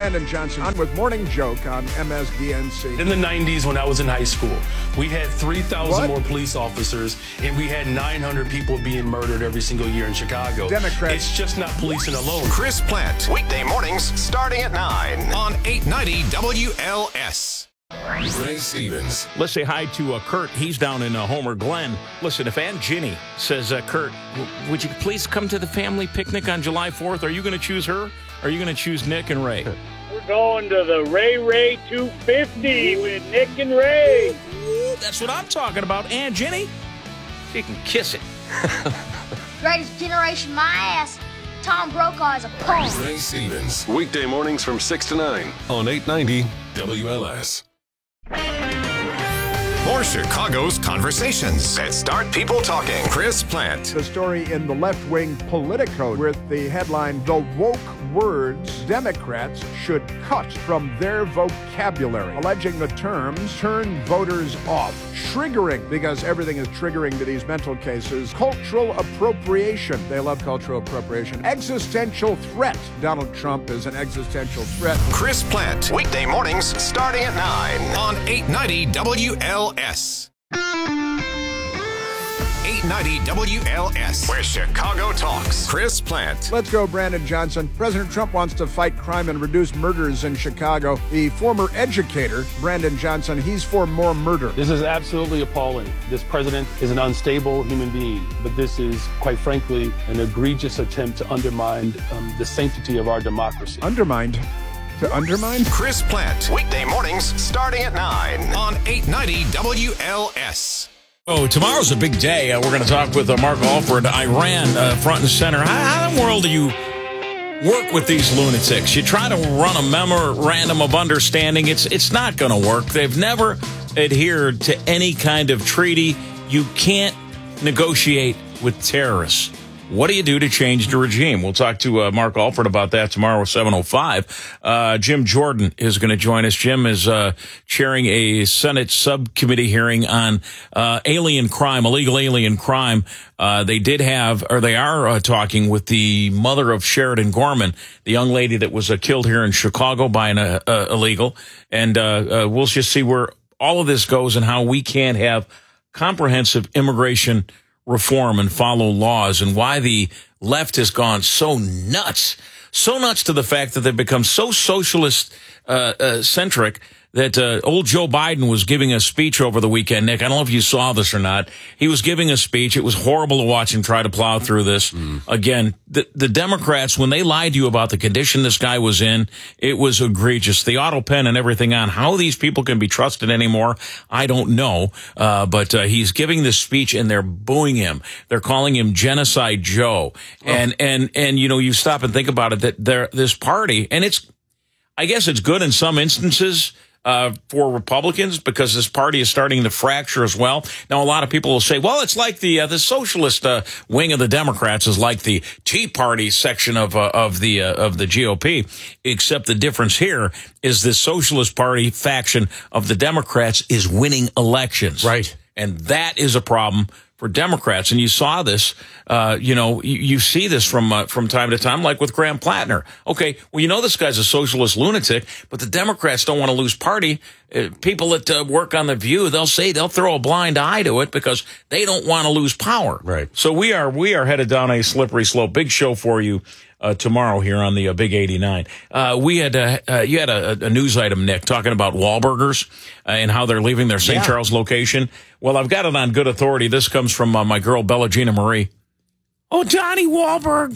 Brandon Johnson on with Morning Joke on MSDNC. In the 90s, when I was in high school, we had 3,000 more police officers, and we had 900 people being murdered every single year in Chicago. Democrats. It's just not policing alone. Chris Plant, weekday mornings starting at 9 on 890 WLS. Ray Stevens. Let's say hi to Kurt. He's down in Homer Glen. Listen, if Aunt Ginny says, Kurt, would you please come to the family picnic on July 4th? Are you going to choose her? Or are you going to choose Nick and Ray? We're going to the Ray 250 with Nick and Ray. That's what I'm talking about. Aunt Ginny, she can kiss it. Greatest generation, my ass. Tom Brokaw is a poem. Ray Stevens. Weekday mornings from 6 to 9 on 890 WLS. More Chicago's conversations that start people talking. Chris Plant. The story in the left-wing Politico with the headline, "The woke words Democrats should cut from their vocabulary," alleging the terms turn voters off. Triggering, because everything is triggering to these mental cases. Cultural appropriation. They love cultural appropriation. Existential threat. Donald Trump is an existential threat. Chris Plant. Weekday mornings starting at 9 on 890 WLS. 890 WLS, where Chicago talks. Chris Plant. Let's go, Brandon Johnson. President Trump wants to fight crime and reduce murders in Chicago. The former educator, Brandon Johnson, he's for more murder. This is absolutely appalling. This president is an unstable human being, but this is, quite frankly, an egregious attempt to undermine the sanctity of our democracy. Undermined? To undermine? Chris Plant. Weekday mornings starting at 9 on 890 WLS. Oh, tomorrow's a big day. We're going to talk with Mark Alford, Iran, front and center. How in the world do you work with these lunatics? You try to run a memorandum of understanding. It's not going to work. They've never adhered to any kind of treaty. You can't negotiate with terrorists. What do you do to change the regime? We'll talk to Mark Alford about that tomorrow at 7:05. Jim Jordan is going to join us. Jim is chairing a Senate subcommittee hearing on alien crime, illegal alien crime. They are talking with the mother of Sheridan Gorman, the young lady that was killed here in Chicago by an illegal. And we'll just see where all of this goes and how we can't have comprehensive immigration reform and follow laws, and why the left has gone so nuts to the fact that they've become so socialist centric that old Joe Biden was giving a speech over the weekend. Nick, I don't know if you saw this or not. He was giving a speech. It was horrible to watch him try to plow through this. Again, the Democrats, when they lied to you about the condition this guy was in, it was egregious. The auto pen and everything on. How these people can be trusted anymore, I don't know. But he's giving this speech and they're booing him. They're calling him Genocide Joe. And you know, you stop and think about it, that this party, and I guess it's good in some instances, for Republicans, because this party is starting to fracture as well. Now, a lot of people will say, well, it's like the socialist wing of the Democrats is like the Tea Party section of the GOP, except the difference here is the Socialist Party faction of the Democrats is winning elections. Right. And that is a problem for Democrats. And you saw this, you see this from time to time, like with Graham Plattner. Okay, well, you know this guy's a socialist lunatic, but the Democrats don't want to lose party. People that work on The View, they'll throw a blind eye to it because they don't want to lose power. Right. So we are headed down a slippery slope. Big show for you tomorrow here on the Big 89. You had a news item, Nick, talking about Wahlburgers and how they're leaving their St. Charles location. Well, I've got it on good authority. This comes from my girl, Bella Gina Marie. Oh, Donnie Wahlberg.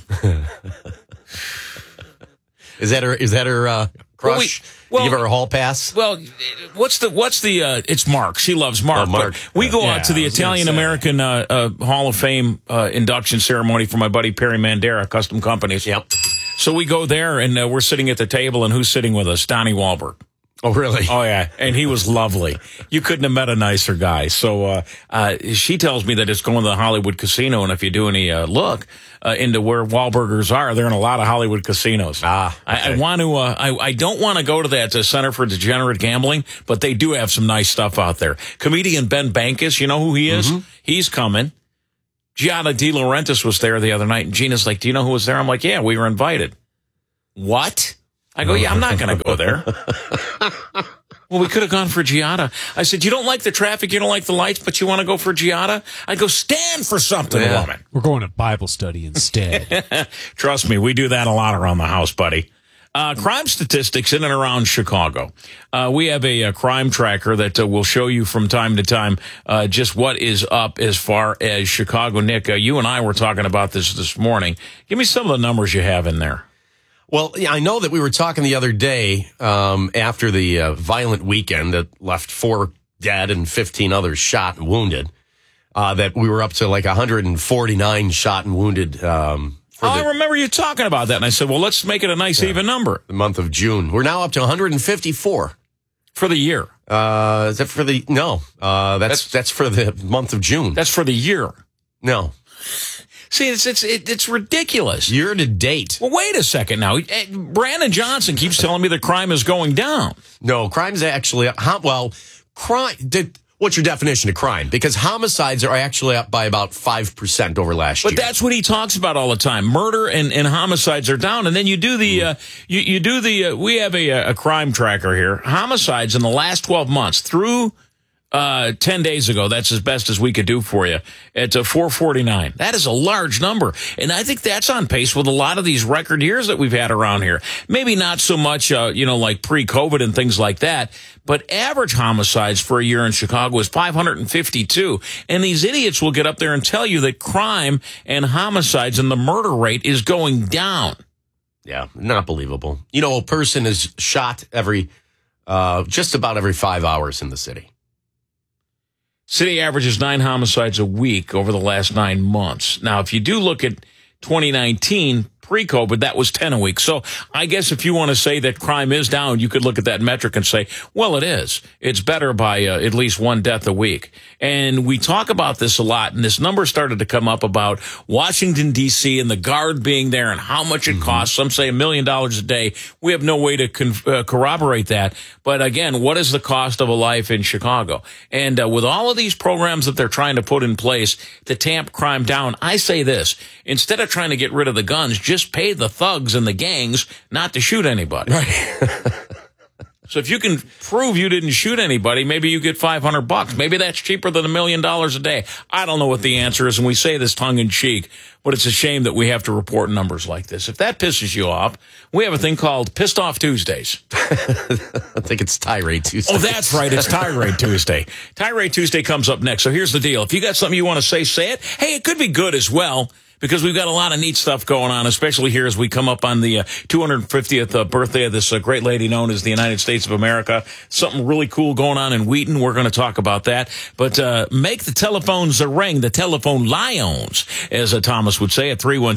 Is that her crush? Well, give her a hall pass? Well, what's the it's Mark. She loves Mark. Mark. We go out to the Italian-American Hall of Fame induction ceremony for my buddy Perry Mandera, Custom Companies. Yep. So we go there, and we're sitting at the table, and who's sitting with us? Donnie Wahlberg. Oh, really? Oh, yeah. And he was lovely. You couldn't have met a nicer guy. So she tells me that it's going to the Hollywood Casino, and if you do any look into where Wahlburgers are, they're in a lot of Hollywood casinos. Okay. I don't want to go to that Center for Degenerate Gambling, but they do have some nice stuff out there. Comedian Ben Bankus, you know who he is? Mm-hmm. He's coming. Gianna De Laurentiis was there the other night, and Gina's like, do you know who was there? I'm like, yeah, we were invited. What? I go, yeah, I'm not going to go there. Well, we could have gone for Giada. I said, you don't like the traffic, you don't like the lights, but you want to go for Giada? I go, stand for something, woman. We're going to Bible study instead. Trust me, we do that a lot around the house, buddy. Crime statistics in and around Chicago. We have a crime tracker that will show you from time to time just what is up as far as Chicago. Nick, you and I were talking about this morning. Give me some of the numbers you have in there. Well, I know that we were talking the other day after the violent weekend that left 4 dead and 15 others shot and wounded, that we were up to like 149 shot and wounded. I remember you talking about that, and I said, well, let's make it a nice even number. The month of June. We're now up to 154. For the year. Is that for the... No. That's for the month of June. That's for the year. No. See, it's ridiculous. Year to date. Well, wait a second now. Brandon Johnson keeps telling me the crime is going down. No, crime's actually up. Crime... What's your definition of crime? Because homicides are actually up by about 5% over last year. But that's what he talks about all the time. Murder and homicides are down. And then you do the, we have a crime tracker here. Homicides in the last 12 months through 10 days ago, that's as best as we could do for you, at 449. That is a large number. And I think that's on pace with a lot of these record years that we've had around here. Maybe not so much, like pre-COVID and things like that, but average homicides for a year in Chicago is 552. And these idiots will get up there and tell you that crime and homicides and the murder rate is going down. Yeah, not believable. A person is shot just about every 5 hours in the city. City averages 9 homicides a week over the last 9 months. Now, if you do look at 2019, pre-COVID, that was 10 a week. So I guess if you want to say that crime is down, you could look at that metric and say, well, it is. It's better by at least 1 death a week. And we talk about this a lot, and this number started to come up about Washington, D.C. and the guard being there and how much it costs. Some say $1 million a day. We have no way to corroborate that. But again, what is the cost of a life in Chicago? And with all of these programs that they're trying to put in place to tamp crime down, I say this, instead of trying to get rid of the guns, just pay the thugs and the gangs not to shoot anybody. Right. So if you can prove you didn't shoot anybody, maybe you get $500. Maybe that's cheaper than $1 million a day. I don't know what the answer is, and we say this tongue in cheek, but it's a shame that we have to report numbers like this. If that pisses you off, we have a thing called Pissed Off Tuesdays. I think it's Tirade Tuesday. Oh, that's right. It's Tirade Tuesday. Tirade Tuesday comes up next. So here's the deal. If you got something you want to say it. Hey, it could be good as well, because we've got a lot of neat stuff going on, especially here as we come up on the 250th birthday of this great lady known as the United States of America. Something really cool going on in Wheaton. We're going to talk about that. But make the telephones ring, the telephone lions, as Thomas would say, at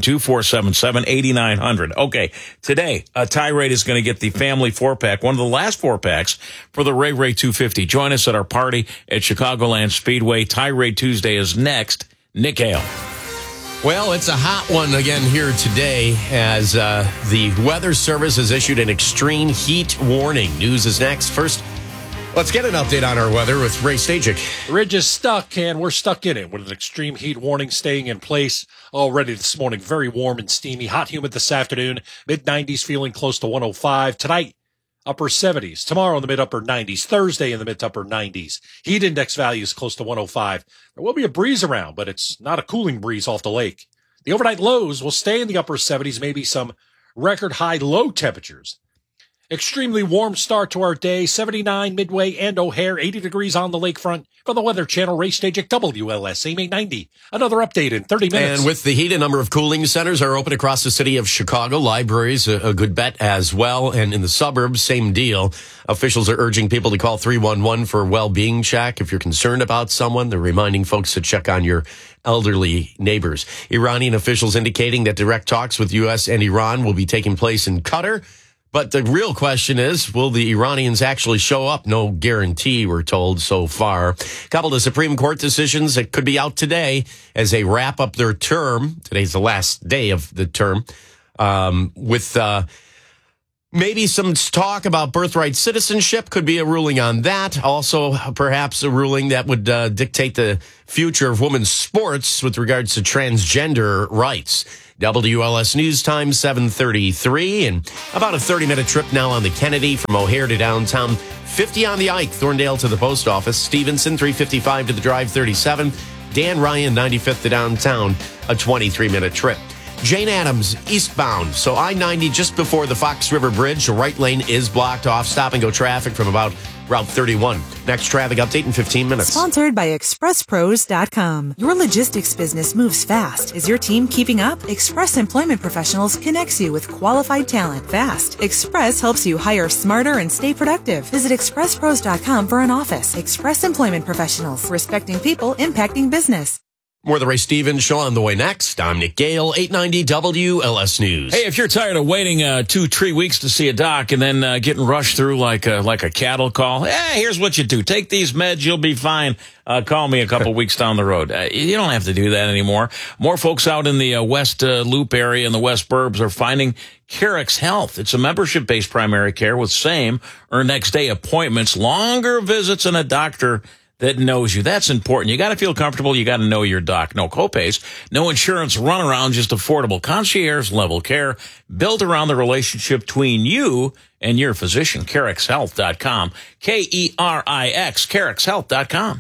312-477-8900. Okay, today, Tirade is going to get the family 4-pack, one of the last 4-packs for the Ray Ray 250. Join us at our party at Chicagoland Speedway. Tirade Tuesday is next. Nick Hale. Well, it's a hot one again here today as the Weather Service has issued an extreme heat warning. News is next. First, let's get an update on our weather with Ray Stajic. The ridge is stuck, and we're stuck in it with an extreme heat warning staying in place already this morning. Very warm and steamy. Hot, humid this afternoon. Mid-90s, feeling close to 105. Tonight, upper 70s. Tomorrow in the mid-upper 90s. Thursday in the mid-upper 90s. Heat index values close to 105. There will be a breeze around, but it's not a cooling breeze off the lake. The overnight lows will stay in the upper 70s, maybe some record high low temperatures. Extremely warm start to our day. 79 Midway and O'Hare, 80 degrees on the lakefront. For the Weather Channel, Ray Stajic, WLS, AM 890. Another update in 30 minutes. And with the heat, a number of cooling centers are open across the city of Chicago. Libraries, a good bet as well. And in the suburbs, same deal. Officials are urging people to call 311 for a well-being check. If you're concerned about someone, they're reminding folks to check on your elderly neighbors. Iranian officials indicating that direct talks with U.S. and Iran will be taking place in Qatar. But the real question is, will the Iranians actually show up? No guarantee, we're told so far. A couple of Supreme Court decisions that could be out today as they wrap up their term. Today's the last day of the term. With maybe some talk about birthright citizenship. Could be a ruling on that. Also, perhaps a ruling that would dictate the future of women's sports with regards to transgender rights. WLS News Time, 7:33, and about a 30-minute trip now on the Kennedy from O'Hare to downtown. 50 on the Ike, Thorndale to the post office. Stevenson, 355 to the Drive 37. Dan Ryan, 95th to downtown, a 23-minute trip. Jane Addams, eastbound. So I-90 just before the Fox River Bridge. The right lane is blocked off. Stop-and-go traffic from about Route 31. Next traffic update in 15 minutes. Sponsored by ExpressPros.com. Your logistics business moves fast. Is your team keeping up? Express Employment Professionals connects you with qualified talent fast. Express helps you hire smarter and stay productive. Visit ExpressPros.com for an office. Express Employment Professionals. Respecting people, impacting business. More of the Ray Stevens Show on the way next. I'm Nick Gale, 890 WLS News. Hey, if you're tired of waiting 2-3 weeks to see a doc and then getting rushed through like a cattle call, here's what you do. Take these meds, you'll be fine. Call me a couple weeks down the road. You don't have to do that anymore. More folks out in the West Loop area and the West Burbs are finding Carex Health. It's a membership-based primary care with same or next-day appointments, longer visits, and a doctor that knows you. That's important. You got to feel comfortable. You got to know your doc. No copays, no insurance runaround, just affordable concierge level care built around the relationship between you and your physician. CarexHealth.com. K-E-R-I-X. CarexHealth.com.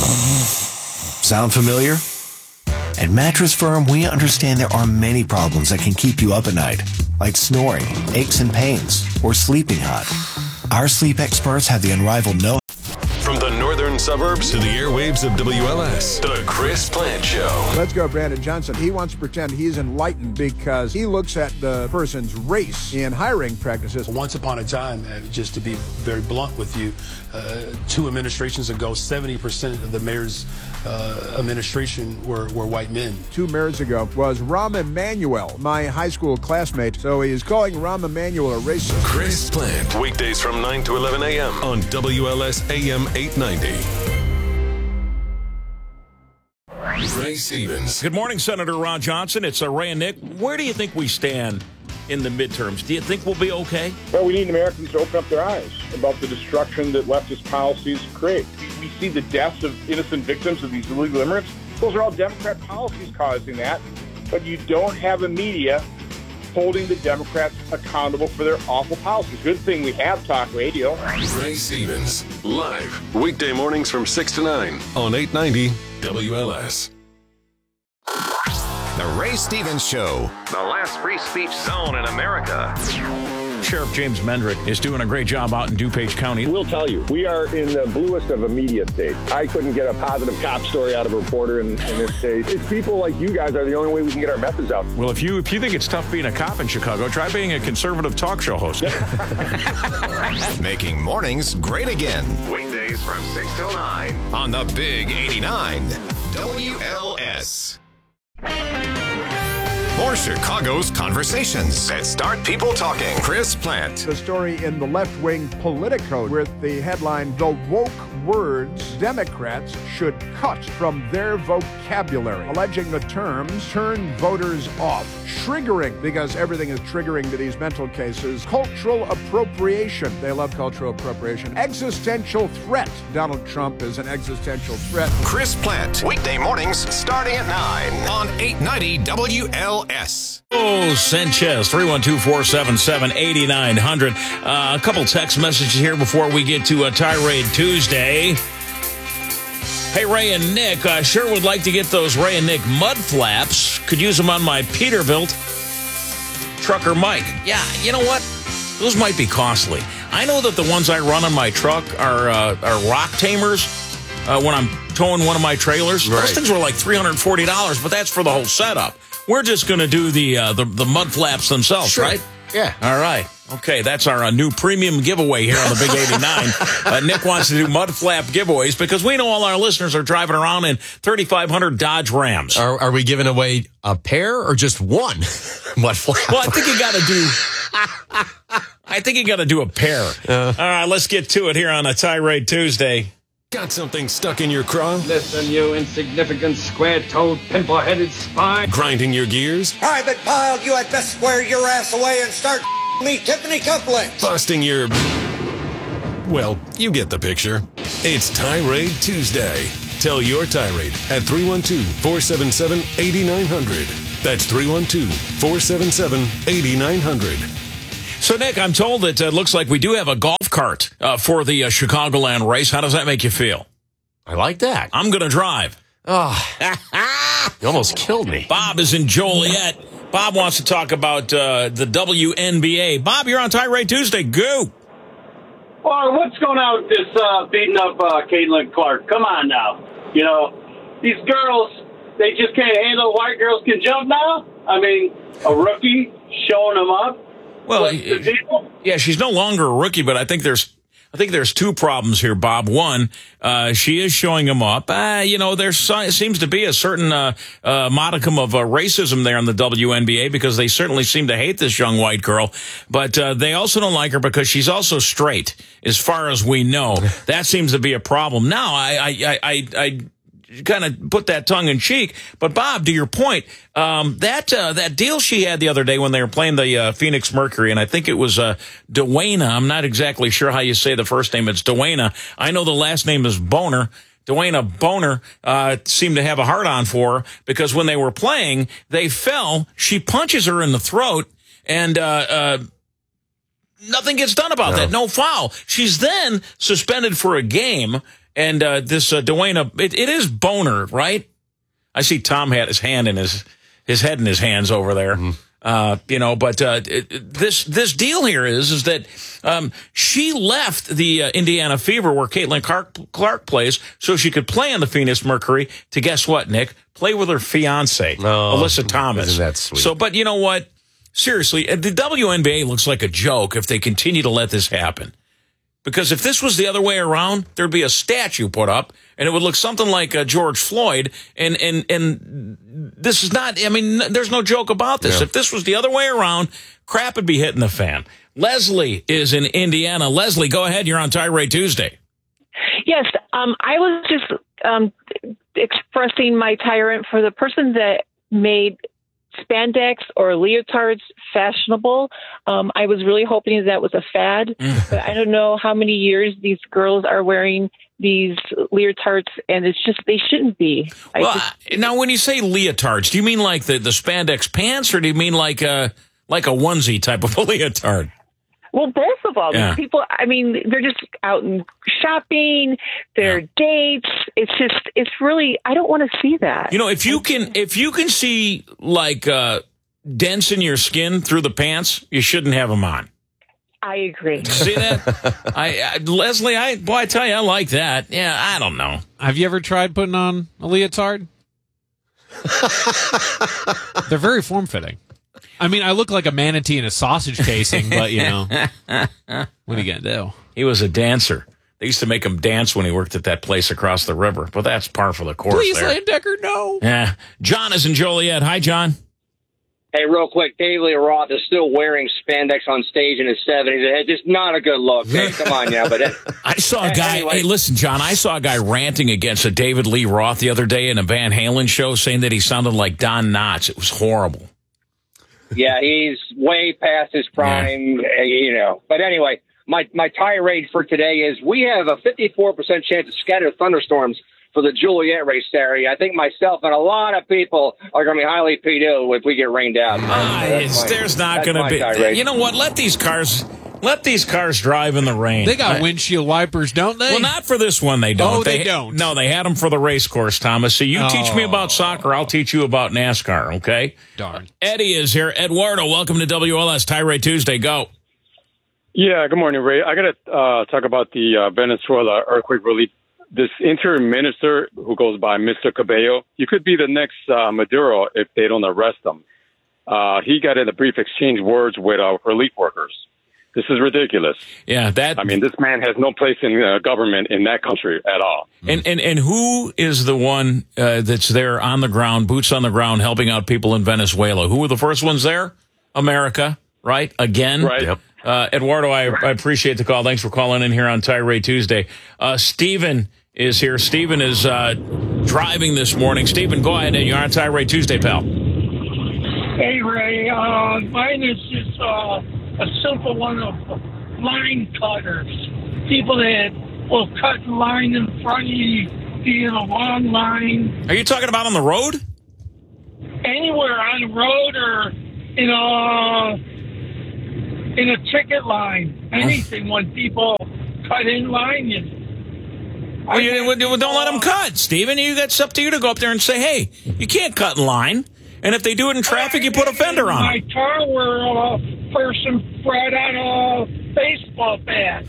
Sound familiar? At Mattress Firm, we understand there are many problems that can keep you up at night, like snoring, aches and pains, or sleeping hot. Our sleep experts have the unrivaled know. From the northern suburbs to the airwaves of WLS, The Chris Plant Show. Let's go, Brandon Johnson. He wants to pretend he's enlightened because he looks at the person's race in hiring practices. Once upon a time, just to be very blunt with you, 2 administrations ago, 70% of the mayor's administration were white men. 2 mayors ago was Rahm Emanuel, my high school classmate. So he is calling Rahm Emanuel a racist. Chris Plant, weekdays from 9 to 11 a.m. on WLS AM 890. Ray Stevens. Good morning, Senator Ron Johnson. It's Ray and Nick. Where do you think we stand in the midterms? Do you think we'll be okay? Well, we need Americans to open up their eyes about the destruction that leftist policies create. We see the deaths of innocent victims of these illegal immigrants. Those are all Democrat policies causing that. But you don't have a media holding the Democrats accountable for their awful policies. Good thing we have talk radio. Ray Stevens, live, weekday mornings from 6 to 9 on 890 WLS. The Ray Stevens Show, the last free speech zone in America. Sheriff James Mendrick is doing a great job out in DuPage County. We'll tell you, we are in the bluest of a media state. I couldn't get a positive cop story out of a reporter in this state. It's people like you guys are the only way we can get our message out. Well, if you think it's tough being a cop in Chicago, try being a conservative talk show host. Making mornings great again. Weekdays from 6 till 9 on the Big 89 WLS. More Chicago's conversations that start people talking. Chris Plant. The story in the left-wing Politico with the headline, "The woke words Democrats should cut from their vocabulary," alleging the terms turn voters off. Triggering, because everything is triggering to these mental cases. Cultural appropriation. They love cultural appropriation. Existential threat. Donald Trump is an existential threat. Chris Plant. Weekday mornings starting at 9 on 890 WLS. Oh, Sanchez, 312-477-8900. A couple text messages here before we get to Tirade Tuesday. Hey, Ray and Nick, I sure would like to get those Ray and Nick mud flaps. Could use them on my Peterbilt trucker Mike. Yeah, you know what? Those might be costly. I know that the ones I run on my truck are rock tamers when I'm towing one of my trailers. Right. Those things were like $340, but that's for the whole setup. We're just going to do the mud flaps themselves, sure. Right? Yeah. All right. Okay, that's our new premium giveaway here on the Big 89. Nick wants to do mud flap giveaways because we know all our listeners are driving around in 3,500 Dodge Rams. Are we giving away a pair or just one mud flap? Well, I think you got to do a pair. All right, let's get to it here on a Tirade Tuesday. Got something stuck in your craw? Listen, you insignificant, square-toed, pimple-headed spine. Grinding your gears? Private Pile, you had best square your ass away and start me Tiffany cufflinks. Busting your... Well, you get the picture. It's Tirade Tuesday. Tell your tirade at 312-477-8900. That's 312-477-8900. So, Nick, I'm told that it looks like we do have a golf cart for the Chicagoland race. How does that make you feel? I like that. I'm going to drive. Oh, you almost killed me. Bob is in Joliet. Bob wants to talk about the WNBA. Bob, you're on Tirade Tuesday. Go. Well, what's going on with this beating up Caitlin Clark? Come on now. You know, these girls, they just can't handle white girls can jump now? I mean, a rookie showing them up. Well, yeah, she's no longer a rookie, but I think there's two problems here, Bob. One, she is showing him up. There seems to be a certain modicum of racism there in the WNBA because they certainly seem to hate this young white girl. But they also don't like her because she's also straight, as far as we know. That seems to be a problem. Now, I kind of put that tongue in cheek. But Bob, to your point, that deal she had the other day when they were playing the Phoenix Mercury, and I think it was Dwayna. I'm not exactly sure how you say the first name. It's Dwayna. I know the last name is Boner. Dwayna Boner seemed to have a hard-on for her because when they were playing, they fell. She punches her in the throat, and nothing gets done about that. No foul. She's then suspended for a game. And this Dwayna, it is Boner, right? I see Tom had his hand in his head in his hands over there. This deal here is that she left the Indiana Fever where Caitlin Clark plays so she could play on the Phoenix Mercury to, guess what, Nick? Play with her fiance, Alyssa Thomas. Isn't that sweet? So, but you know what? Seriously, the WNBA looks like a joke if they continue to let this happen. Because if this was the other way around, there'd be a statue put up, and it would look something like George Floyd. And this is not, I mean, there's no joke about this. Yeah. If this was the other way around, crap would be hitting the fan. Leslie is in Indiana. Leslie, go ahead. You're on Tirade Tuesday. Yes, I was just expressing my tirade for the person that made spandex or leotards fashionable. I was really hoping that was a fad, but I don't know how many years these girls are wearing these leotards, and it's just, they shouldn't be. Now, when you say leotards, do you mean like the spandex pants, or do you mean like a onesie type of a leotard? Well, both of them. Yeah. People, I mean, they're just out and shopping, their dates. It's really, I don't want to see that. You know, if you can see like dents in your skin through the pants, you shouldn't have them on. I agree. See that? Leslie, I tell you, I like that. Yeah, I don't know. Have you ever tried putting on a leotard? They're very form-fitting. I mean, I look like a manatee in a sausage casing, but, you know, what are you going to do? He was a dancer. They used to make him dance when he worked at that place across the river, but that's par for the course. Please, there. Landecker, no. Yeah. John is in Joliet. Hi, John. Hey, real quick, David Lee Roth is still wearing spandex on stage in his 70s. It's just not a good look. Hey, come on now. But I saw a guy. Anyway. Hey, listen, John. I saw a guy ranting against a David Lee Roth the other day in a Van Halen show, saying that he sounded like Don Knotts. It was horrible. Yeah, he's way past his prime, you know. But anyway, my tirade for today is we have a 54% chance of scattered thunderstorms for the Joliet race Saturday. I think myself and a lot of people are going to be highly PDO if we get rained out. There's not going to be. Tirade. You know what? Let these cars drive in the rain. They got windshield wipers, don't they? Well, not for this one, they don't. Oh, they don't. No, they had them for the race course, Thomas. So you teach me about soccer, I'll teach you about NASCAR, okay? Darn. Eddie is here. Eduardo, welcome to WLS Tirade Tuesday. Go. Yeah, good morning, Ray. I got to talk about the Venezuela earthquake relief. This interim minister who goes by Mr. Cabello, you could be the next Maduro if they don't arrest him. He got in a brief exchange words with relief workers. This is ridiculous. Yeah, I mean, this man has no place in government in that country at all. And who is the one that's there on the ground, boots on the ground, helping out people in Venezuela? Who were the first ones there? America, right? Again? Right. Yep. Eduardo, I appreciate the call. Thanks for calling in here on Tirade Tuesday. Stephen is here. Stephen is driving this morning. Stephen, go ahead. You're on Tirade Tuesday, pal. Hey, Ray. Mine is just a simple one of line cutters. People that will cut line in front of you, be in a long line. Are you talking about on the road? anywhere on the road or in a ticket line, anything when people cut in line. Well, don't let them cut, Stephen. It's up to you to go up there and say, hey, you can't cut in line. And if they do it in traffic, you put a fender on my car where a person brought out a baseball bat.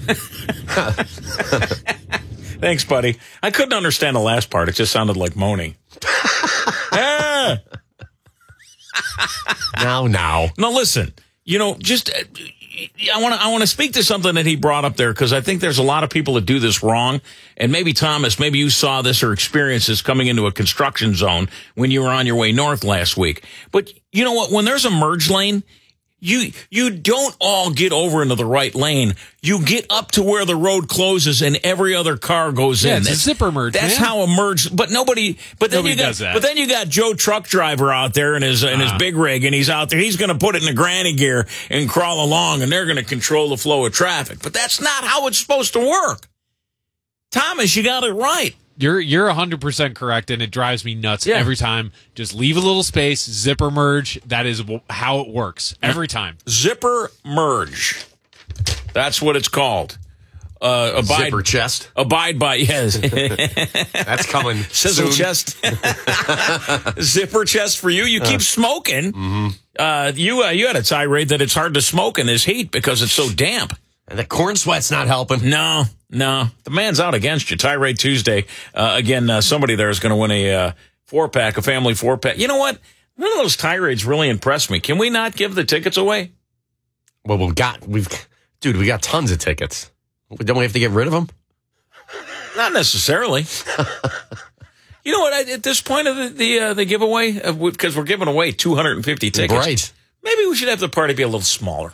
Thanks, buddy. I couldn't understand the last part. It just sounded like moaning. Ah! Now, listen. Just I want to speak to something that he brought up there because I think there's a lot of people that do this wrong. And maybe Thomas, maybe you saw this or experienced this coming into a construction zone when you were on your way north last week. But you know what? When there's a merge lane, you don't all get over into the right lane. You get up to where the road closes and every other car goes in. It's a zipper merge. That's how a merge. But nobody does that. But then you got Joe Truck Driver out there in his big rig, and he's out there. He's going to put it in the granny gear and crawl along, and they're going to control the flow of traffic. But that's not how it's supposed to work. Thomas, you got it right. You're 100% correct, and it drives me nuts every time. Just leave a little space, zipper merge. That is how it works every time. Zipper merge. That's what it's called. Zipper chest. Abide by, yes. That's coming. Sizzle chest. Zipper chest for you. You keep smoking. Mm-hmm. You had a tirade that it's hard to smoke in this heat because it's so damp. And the corn sweat's not helping. No. The man's out against you. Tirade Tuesday. Again, somebody there is going to win a 4-pack, a family 4-pack. You know what? None of those tirades really impressed me. Can we not give the tickets away? Well, we got tons of tickets. Don't we have to get rid of them? Not necessarily. You know what? At this point of the giveaway, because we're giving away 250 tickets. Right. Maybe we should have the party be a little smaller.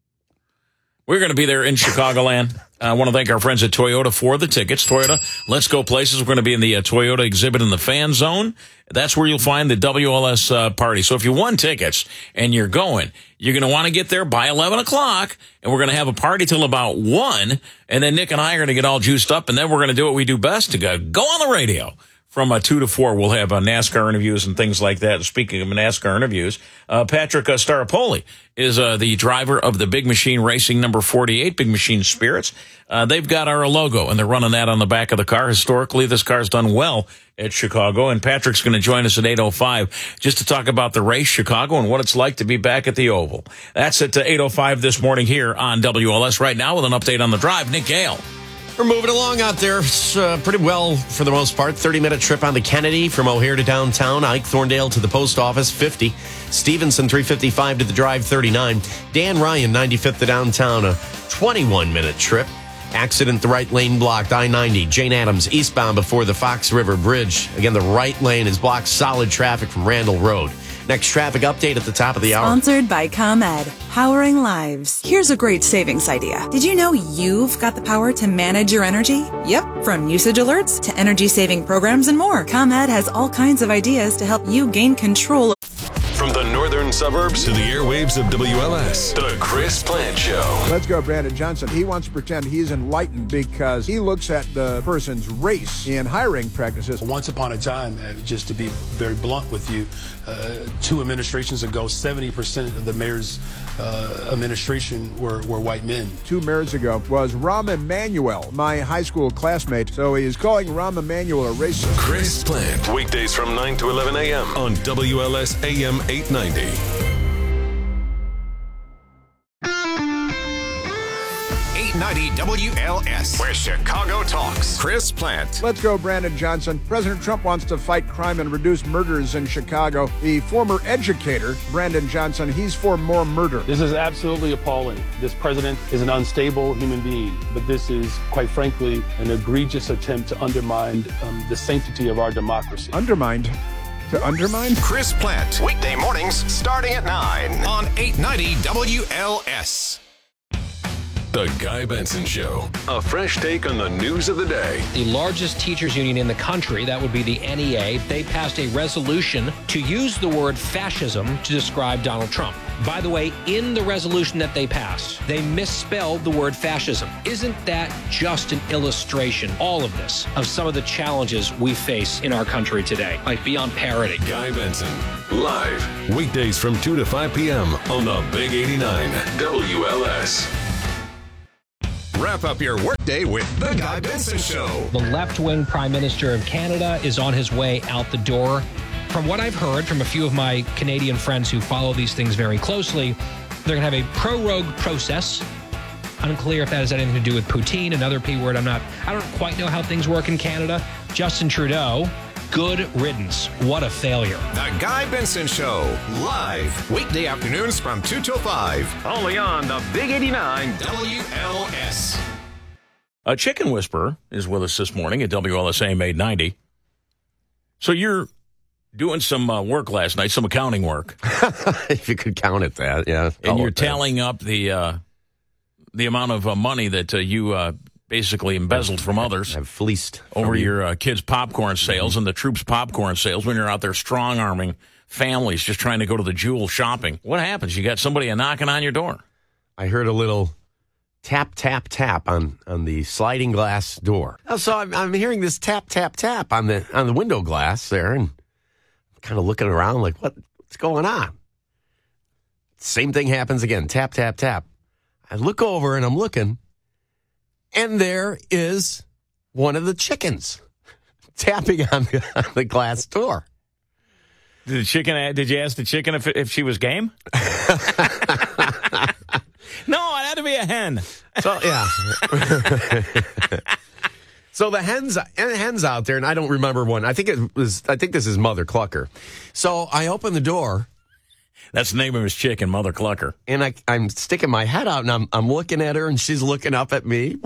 We're going to be there in Chicagoland. I want to thank our friends at Toyota for the tickets. Toyota, let's go places. We're going to be in the Toyota exhibit in the fan zone. That's where you'll find the WLS party. So if you won tickets and you're going to want to get there by 11 o'clock, and we're going to have a party till about 1, and then Nick and I are going to get all juiced up, and then we're going to do what we do best, to go on the radio. From 2 to 4, we'll have NASCAR interviews and things like that. Speaking of NASCAR interviews, Patrick Staropoli is the driver of the Big Machine Racing number 48, Big Machine Spirits. They've got our logo, and they're running that on the back of the car. Historically, this car's done well at Chicago, and Patrick's going to join us at 8:05 just to talk about the race, Chicago, and what it's like to be back at the Oval. That's at 8:05 this morning here on WLS. Right now with an update on the drive, Nick Gale. We're moving along out there pretty well for the most part. 30-minute trip on the Kennedy from O'Hare to downtown. Ike Thorndale to the post office, 50. Stevenson, 355 to the drive, 39. Dan Ryan, 95th to downtown, a 21-minute trip. Accident, the right lane blocked, I-90. Jane Addams, eastbound before the Fox River Bridge. Again, the right lane is blocked, solid traffic from Randall Road. Next traffic update at the top of the hour. Sponsored by ComEd, powering lives. Here's a great savings idea. Did you know you've got the power to manage your energy? Yep, from usage alerts to energy-saving programs and more. ComEd has all kinds of ideas to help you gain control. From the northern suburbs to the airwaves of WLS, the Chris Plant Show. Let's go, Brandon Johnson. He wants to pretend he's enlightened because he looks at the person's race in hiring practices. Once upon a time, just to be very blunt with you, 2 administrations ago, 70% of the mayor's administration were white men. 2 mayors ago was Rahm Emanuel, my high school classmate. So he is calling Rahm Emanuel a racist. Chris Plant, weekdays from 9 to 11 a.m. on WLS AM 890. 890 WLS, where Chicago talks. Chris Plant. Let's go, Brandon Johnson. President Trump wants to fight crime and reduce murders in Chicago. The former educator, Brandon Johnson, he's for more murder. This is absolutely appalling. This president is an unstable human being, but this is, quite frankly, an egregious attempt to undermine the sanctity of our democracy. Undermined? To undermine? Chris Plant, weekday mornings starting at 9 on 890 WLS. The Guy Benson Show. A fresh take on the news of the day. The largest teachers union in the country, that would be the NEA, they passed a resolution to use the word fascism to describe Donald Trump. By the way, in the resolution that they passed, they misspelled the word fascism. Isn't that just an illustration, all of this, of some of the challenges we face in our country today, like beyond parody? Guy Benson, live, weekdays from 2 to 5 p.m. on the Big 89 WLS. Wrap up your workday with The Guy Benson Show. The left-wing Prime Minister of Canada is on his way out the door. From what I've heard from a few of my Canadian friends who follow these things very closely, they're going to have a prorogue process. Unclear if that has anything to do with poutine, another P word. I don't quite know how things work in Canada. Justin Trudeau, good riddance. What a failure. The Guy Benson Show, live, weekday afternoons from 2 till 5. Only on the Big 89 WLS. A chicken whisperer is with us this morning at WLS AM 890. So you're doing some work last night, some accounting work. If you could count it that, yeah. And you're tallying up the amount of money that you basically embezzled from others. Have fleeced. Over your kids' popcorn sales and the troops' popcorn sales when you're out there strong-arming families just trying to go to the Jewel shopping. What happens? You got somebody knocking on your door. I heard a little tap, tap, tap on the sliding glass door. So I'm hearing this tap, tap, tap on the window glass there, and kind of looking around like, what's going on? Same thing happens again. Tap, tap, tap. I look over and I'm looking, and there is one of the chickens tapping on the glass door. Did you ask the chicken if she was game? No, it had to be a hen. So, yeah. So the hen's out there, and I don't remember one. I think this is Mother Clucker. So I open the door. That's the name of his chicken, Mother Clucker. And I'm sticking my head out, and I'm looking at her, and she's looking up at me.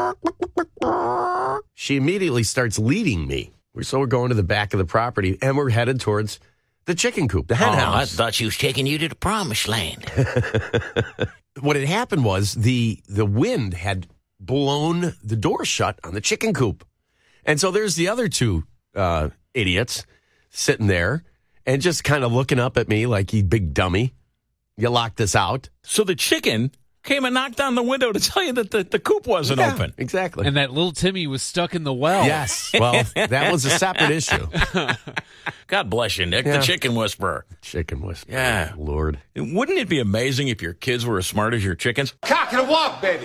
She immediately starts leading me. So we're going to the back of the property, and we're headed towards the chicken coop, the hen house. I thought she was taking you to the promised land. What had happened was the wind had blown the door shut on the chicken coop. And so there's the other two idiots sitting there and just kind of looking up at me like, you big dummy. You locked this out. So the chicken came and knocked on the window to tell you that the coop wasn't open. Exactly. And that little Timmy was stuck in the well. Yes. Well, that was a separate issue. God bless you, Nick, the chicken whisperer. Chicken whisperer. Yeah. Lord. Wouldn't it be amazing if your kids were as smart as your chickens? Cock and a walk, baby.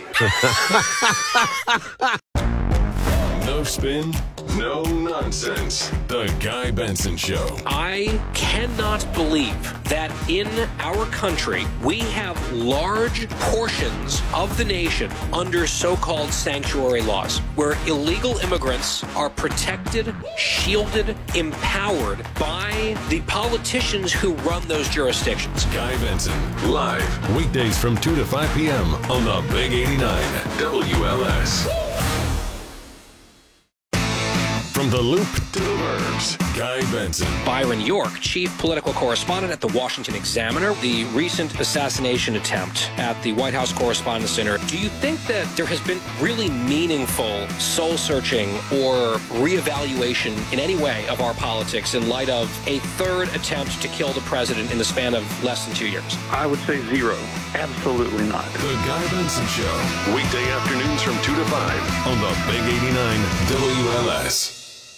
No spin, no nonsense. The Guy Benson Show. I cannot believe that in our country we have large portions of the nation under so-called sanctuary laws, where illegal immigrants are protected, shielded, empowered by the politicians who run those jurisdictions. Guy Benson, live, weekdays from 2 to 5 p.m. on the Big 89 WLS. From the Loop to the Burbs, Guy Benson. Byron York, chief political correspondent at the Washington Examiner. The recent assassination attempt at the White House Correspondents' Center. Do you think that there has been really meaningful soul-searching or reevaluation in any way of our politics in light of a third attempt to kill the president in the span of less than 2 years? I would say zero. Absolutely not. The Guy Benson Show. Weekday afternoons from 2 to 5 on the Big 89 WLS.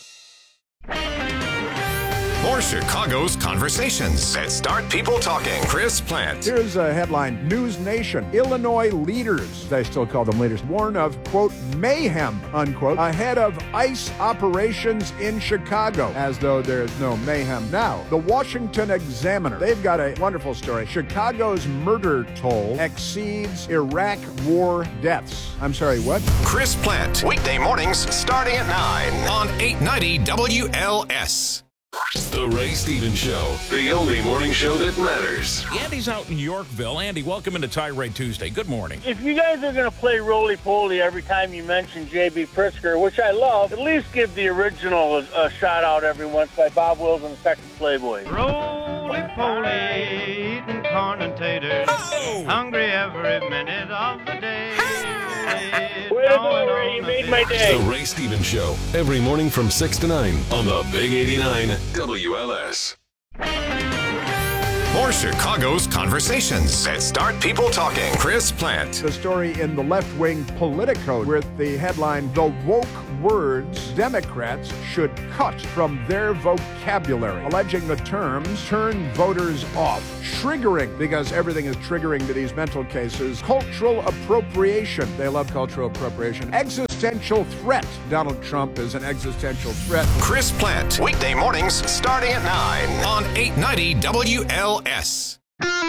For Chicago's conversations that start people talking. Chris Plant. Here's a headline. News Nation. Illinois leaders, they still call them leaders, warn of, quote, mayhem, unquote, ahead of ICE operations in Chicago, as though there's no mayhem now. The Washington Examiner, they've got a wonderful story. Chicago's murder toll exceeds Iraq war deaths. I'm sorry, what? Chris Plant. Weekday mornings starting at 9 on 890 WLS. The Ray Stevens Show, the only morning show that matters. Andy's out in Yorkville. Andy, welcome into Tirade Tuesday. Good morning. If you guys are going to play roly-poly every time you mention J.B. Pritzker, which I love, at least give the original a shout-out every once by Bob Wills and the Second Playboy. Roly-poly, eating corn and taters, hungry every minute of the day. Way to go, Ray. You made my day. The Ray Stevens Show, every morning from 6 to 9 on the Big 89 WLS. More Chicago's conversations that start people talking. Chris Plant. The story in the left-wing Politico with the headline, "The woke words Democrats should cut from their vocabulary," alleging the terms turn voters off. Triggering, because everything is triggering to these mental cases. Cultural appropriation. They love cultural appropriation. Existential threat. Donald Trump is an existential threat. Chris Plant, weekday mornings starting at 9 on 890 WLS.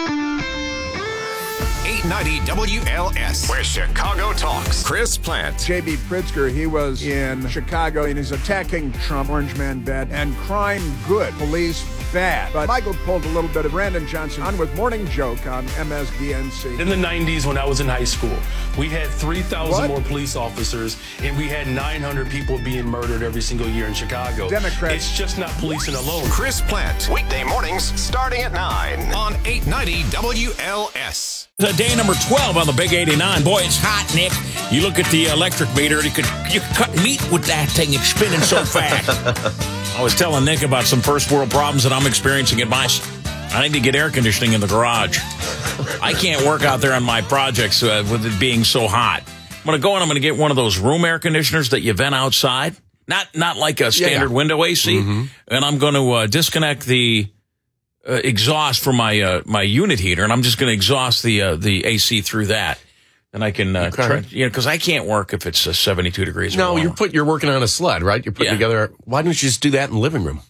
890 WLS, where Chicago talks. Chris Plant. J.B. Pritzker, he was in Chicago, and he's attacking Trump, orange man bad, and crime good, police bad. But Michael pulled a little bit of Brandon Johnson on with Morning Joke on MSDNC. In the 90s, when I was in high school, we had 3,000 more police officers, and we had 900 people being murdered every single year in Chicago. Democrats. It's just not policing alone. Chris Plant, weekday mornings starting at 9 on 890 WLS. Day number 12 on the Big 89. Boy, it's hot, Nick. You look at the electric meter, you could cut meat with that thing. It's spinning so fast. I was telling Nick about some first world problems that I'm experiencing at my... I need to get air conditioning in the garage. I can't work out there on my projects with it being so hot. I'm going to go and I'm going to get one of those room air conditioners that you vent outside. Not like a standard window AC. Mm-hmm. And I'm going to disconnect the exhaust from my my unit heater, and I'm just going to exhaust the AC through that. And I can, because I can't work if it's 72 degrees. No, you're working on a sled, right? You're putting together. Why don't you just do that in the living room?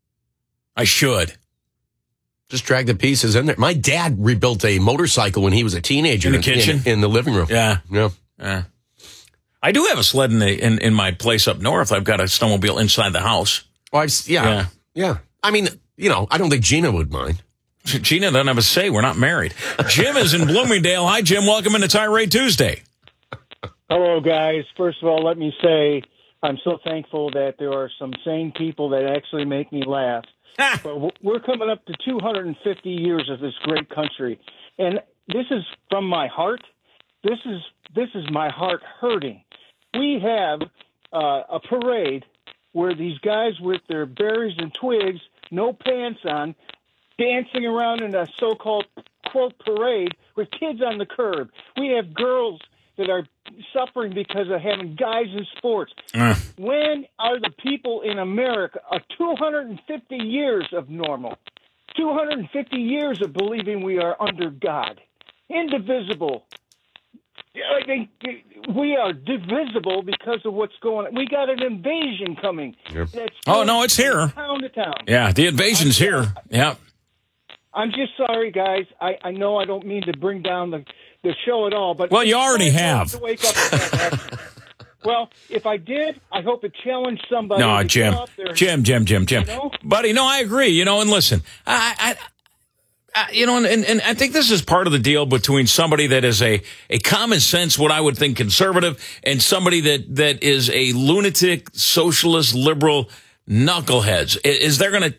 I should. Just drag the pieces in there. My dad rebuilt a motorcycle when he was a teenager. In the kitchen? In the living room. Yeah. Yeah. I do have a sled in my place up north. I've got a snowmobile inside the house. Oh, yeah. I mean, I don't think Gina would mind. Gina doesn't have a say. We're not married. Jim is in Bloomingdale. Hi, Jim. Welcome into Tirade Tuesday. Hello, guys. First of all, let me say I'm so thankful that there are some sane people that actually make me laugh. But we're coming up to 250 years of this great country, and this is from my heart. This is my heart hurting. We have a parade where these guys with their berries and twigs, no pants on, dancing around in a so-called, quote, parade with kids on the curb. We have girls that are suffering because of having guys in sports. When are the people in America, 250 years of normal, 250 years of believing we are under God, indivisible? We are divisible because of what's going on. We got an invasion coming. Yep. Oh, no, it's here. Town to town. Yeah, the invasion's here. Yeah. I'm just sorry, guys. I know I don't mean to bring down the show at all, but... Well, you already have. To wake up well, if I did, I hope it challenged somebody. No, Jim. Jim. You know? Buddy, no, I agree. And listen, and I think this is part of the deal between somebody that is a common sense, what I would think conservative, and somebody that is a lunatic, socialist, liberal knuckleheads. Is they're going to,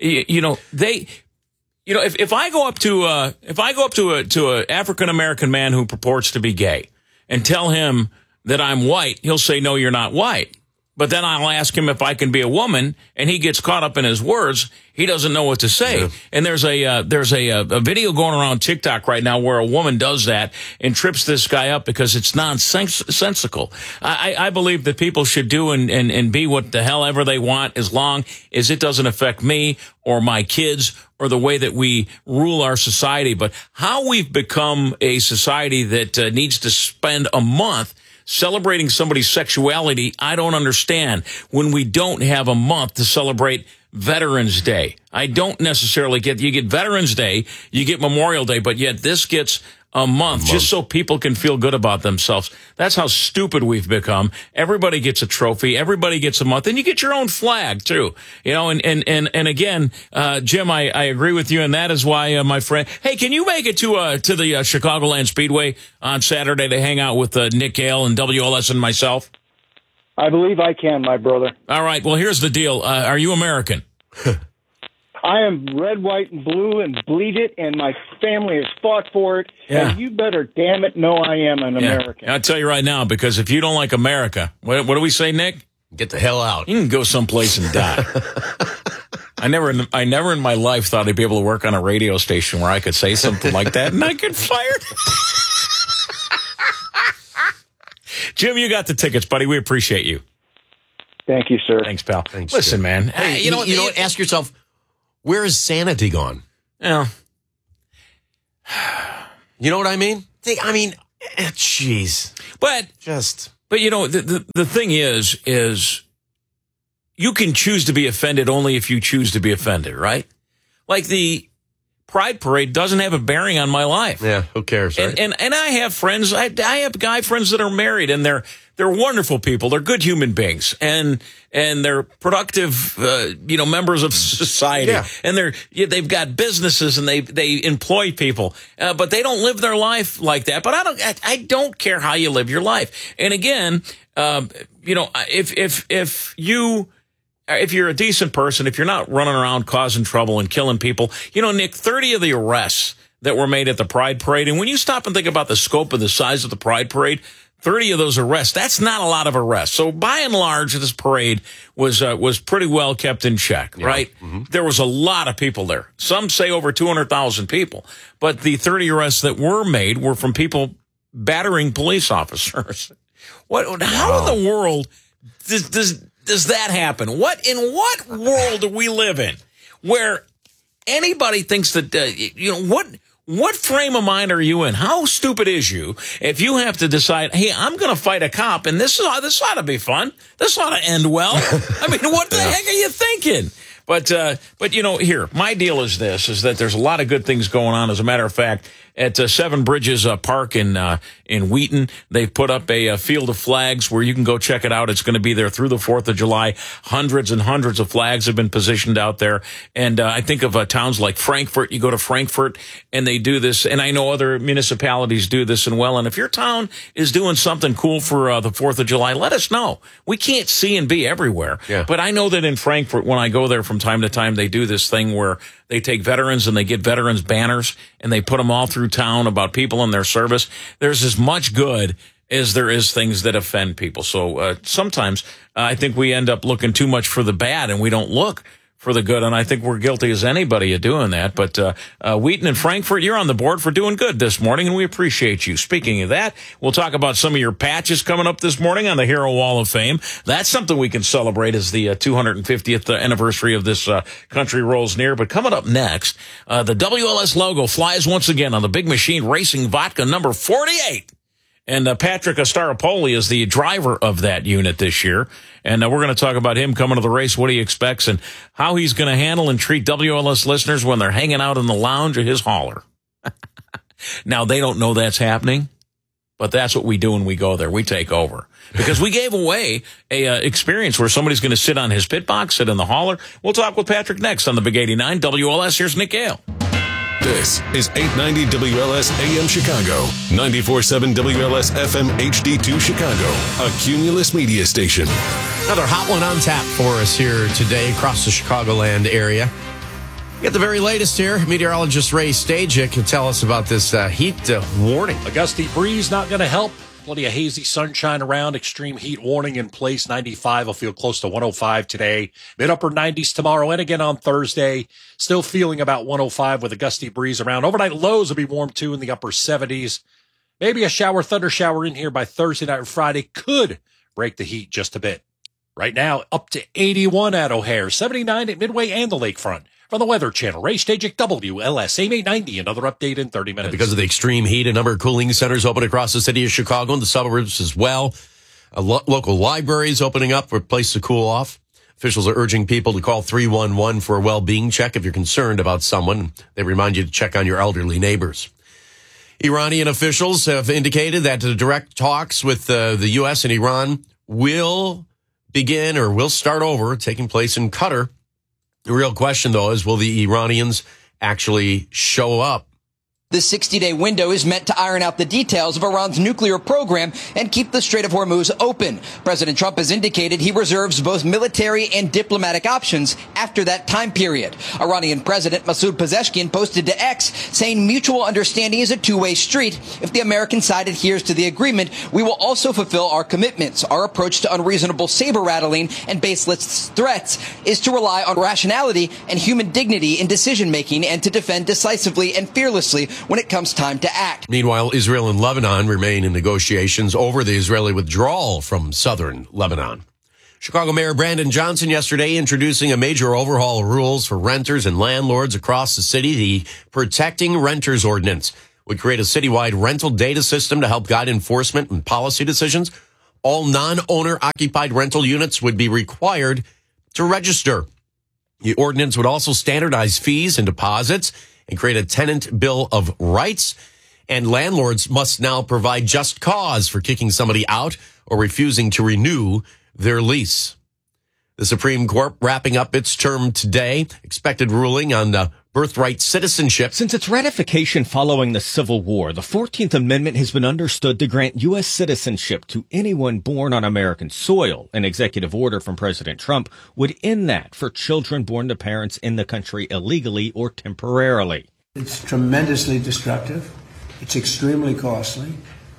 if I go up to a African American man who purports to be gay and tell him that I'm white, he'll say, no, you're not white. But then I'll ask him if I can be a woman, and he gets caught up in his words. He doesn't know what to say. Yeah. And there's a video going around TikTok right now where a woman does that and trips this guy up because it's nonsensical. I believe that people should do and be what the hell ever they want as long as it doesn't affect me or my kids or the way that we rule our society. But how we've become a society that needs to spend a month celebrating somebody's sexuality, I don't understand when we don't have a month to celebrate Veterans Day. I don't necessarily you get Veterans Day, you get Memorial Day, but yet this gets a month just so people can feel good about themselves. That's how stupid we've become. Everybody gets a trophy. Everybody gets a month. And you get your own flag, too. And again, Jim, I agree with you, and that is why, my friend, hey, can you make it to the Chicagoland Speedway on Saturday to hang out with Nick Gale and WLS and myself? I believe I can, my brother. All right. Well, here's the deal. Are you American? I am red, white, and blue and bleed it, and my family has fought for it. Yeah. And you better, damn it, know I am an American. I'll tell you right now, because if you don't like America, what do we say, Nick? Get the hell out. You can go someplace and die. I never in my life thought I'd be able to work on a radio station where I could say something like that and I get fired. Jim, you got the tickets, buddy. We appreciate you. Thank you, sir. Thanks, pal. Thanks, Listen, Jim. man. Hey, you know what? Ask yourself, where is sanity gone? Yeah. You know what I mean? Jeez. But you know, the thing is you can choose to be offended only if you choose to be offended, right? Like the Pride Parade doesn't have a bearing on my life. Yeah, who cares, right? And I have friends, I have guy friends that are married, and they're wonderful people. They're good human beings, and they're productive, members of society. Yeah. And they've got businesses and they employ people, but they don't live their life like that. But I don't care how you live your life. And again, if you're a decent person, if you're not running around causing trouble and killing people, Nick, 30 of the arrests that were made at the Pride Parade, and when you stop and think about the scope and the size of the Pride Parade, 30 of those arrests, that's not a lot of arrests. So by and large, this parade was pretty well kept in check, right? Mm-hmm. There was a lot of people there. Some say over 200,000 people. But the 30 arrests that were made were from people battering police officers. How in the world does that happen? In what world do we live in where anybody thinks that, what frame of mind are you in? How stupid is you if you have to decide, hey, I'm going to fight a cop and this ought to be fun. This ought to end well. I mean, what the heck are you thinking? But here, my deal is that there's a lot of good things going on. As a matter of fact, at Seven Bridges Park in Wheaton, they've put up a field of flags where you can go check it out. It's going to be there through the 4th of July. Hundreds and hundreds of flags have been positioned out there. And I think of towns like Frankfurt. You go to Frankfurt and they do this. And I know other municipalities do this as well. And if your town is doing something cool for the 4th of July, let us know. We can't see and be everywhere. Yeah. But I know that in Frankfurt, when I go there from time to time, they do this thing where they take veterans and they get veterans banners and they put them all through town about people in their service. There's as much good as there is things that offend people. So sometimes I think we end up looking too much for the bad and we don't look for the good. And I think we're guilty as anybody of doing that. But Wheaton and Frankfurt, you're on the board for doing good this morning, and we appreciate you. Speaking of that, we'll talk about some of your patches coming up this morning on the Hero Wall of Fame. That's something we can celebrate as the 250th anniversary of this country rolls near. But coming up next, the WLS logo flies once again on the Big Machine Racing Vodka number 48. And Patrick Staropoli is the driver of that unit this year. And we're going to talk about him coming to the race, what he expects, and how he's going to handle and treat WLS listeners when they're hanging out in the lounge of his hauler. Now, they don't know that's happening, but that's what we do when we go there. We take over. Because we gave away a experience where somebody's going to sit on his pit box, sit in the hauler. We'll talk with Patrick next on the Big 89 WLS. Here's Nick Gale. This is 890 WLS AM Chicago, 94.7 WLS FM HD2 Chicago, a Cumulus media station. Another hot one on tap for us here today across the Chicagoland area. Get the very latest here. Meteorologist Ray Stajic can tell us about this heat warning. A gusty breeze not going to help. Plenty of hazy sunshine around. Extreme heat warning in place. 95 will feel close to 105 today. Mid-upper 90s tomorrow and again on Thursday. Still feeling about 105 with a gusty breeze around. Overnight lows will be warm too in the upper 70s. Maybe a thunder shower in here by Thursday night or Friday could break the heat just a bit. Right now, up to 81 at O'Hare, 79 at Midway and the Lakefront. From the Weather Channel, Ray Stajic, WLS, AM 890, another update in 30 minutes. Because of the extreme heat, a number of cooling centers open across the city of Chicago and the suburbs as well. Local libraries opening up for a place to cool off. Officials are urging people to call 311 for a well-being check if you're concerned about someone. They remind you to check on your elderly neighbors. Iranian officials have indicated that the direct talks with the U.S. and Iran will begin or will start over, taking place in Qatar. The real question, though, is will the Iranians actually show up The 60-day window is meant to iron out the details of Iran's nuclear program and keep the Strait of Hormuz open. President Trump has indicated he reserves both military and diplomatic options after that time period. Iranian President Masoud Pezeshkian posted to X saying mutual understanding is a two-way street. If the American side adheres to the agreement, we will also fulfill our commitments. Our approach to unreasonable saber-rattling and baseless threats is to rely on rationality and human dignity in decision-making and to defend decisively and fearlessly when it comes time to act. Meanwhile, Israel and Lebanon remain in negotiations over the Israeli withdrawal from southern Lebanon. Chicago Mayor Brandon Johnson yesterday introducing a major overhaul of rules for renters and landlords across the city. The Protecting Renters Ordinance would create a citywide rental data system to help guide enforcement and policy decisions. All non-owner occupied rental units would be required to register. The ordinance would also standardize fees and deposits and create a tenant bill of rights. And landlords must now provide just cause for kicking somebody out or refusing to renew their lease. The Supreme Court wrapping up its term today. Expected ruling on birthright citizenship. Since its ratification following the Civil War, the 14th Amendment has been understood to grant U.S. citizenship to anyone born on American soil. An executive order from President Trump would end that for children born to parents in the country illegally or temporarily. It's tremendously destructive. It's extremely costly.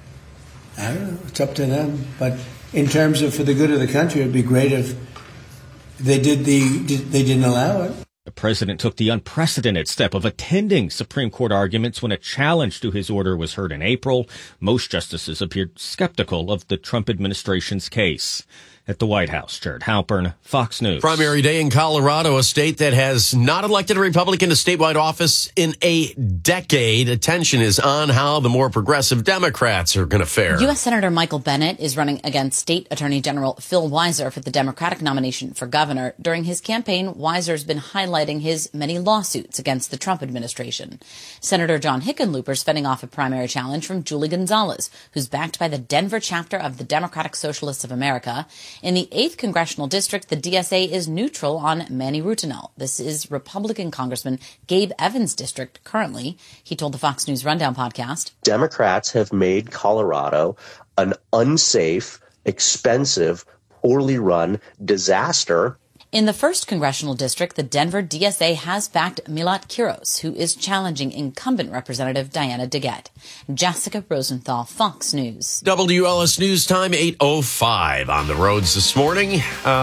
I don't know. It's up to them. But in terms of for the good of the country, it'd be great if they didn't allow it. The president took the unprecedented step of attending Supreme Court arguments when a challenge to his order was heard in April. Most justices appeared skeptical of the Trump administration's case. At the White House, Jared Halpern, Fox News. Primary day in Colorado, a state that has not elected a Republican to statewide office in a decade. Attention is on how the more progressive Democrats are going to fare. U.S. Senator Michael Bennet is running against State Attorney General Phil Weiser for the Democratic nomination for governor. During his campaign, Weiser's been highlighting his many lawsuits against the Trump administration. Senator John Hickenlooper's fending off a primary challenge from Julie Gonzalez, who's backed by the Denver chapter of the Democratic Socialists of America. In the 8th Congressional District, the DSA is neutral on Manny Rutinel. This is Republican Congressman Gabe Evans' district currently. He told the Fox News Rundown podcast, Democrats have made Colorado an unsafe, expensive, poorly run disaster. In the 1st Congressional District, the Denver DSA has backed Milat Quiros, who is challenging incumbent Representative Diana DeGette. Jessica Rosenthal, Fox News. WLS News Time, 8:05 on the roads this morning.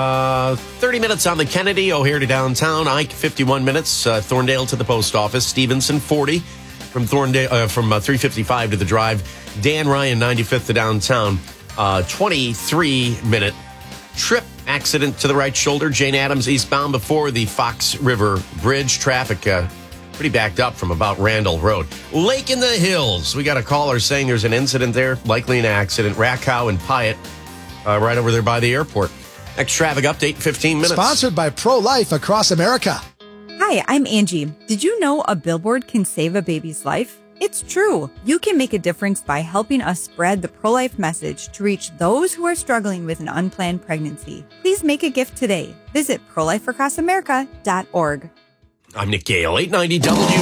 30 minutes on the Kennedy, O'Hare to downtown. Ike, 51 minutes. Thorndale to the post office. Stevenson, 40 from Thorndale, from 355 to the drive. Dan Ryan, 95th to downtown. 23-minute trip. Accident to the right shoulder. Jane Addams eastbound before the Fox River Bridge. Traffic pretty backed up from about Randall Road. Lake in the Hills. We got a caller saying there's an incident there, likely an accident. Rakow and Pyatt, right over there by the airport. Next traffic update, 15 minutes. Sponsored by Pro-Life Across America. Hi, I'm Angie. Did you know a billboard can save a baby's life? It's true. You can make a difference by helping us spread the pro-life message to reach those who are struggling with an unplanned pregnancy. Please make a gift today. Visit prolifeacrossamerica.org. I'm Nick Gale, 890 W.